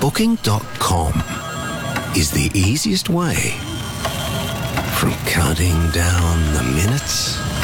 Booking.com is the easiest way from counting down the minutes